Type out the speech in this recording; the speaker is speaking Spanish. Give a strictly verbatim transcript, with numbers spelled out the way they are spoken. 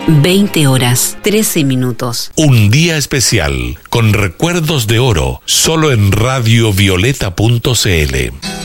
veinte horas, trece minutos. Un día especial, con recuerdos de oro, solo en radio violeta punto c l.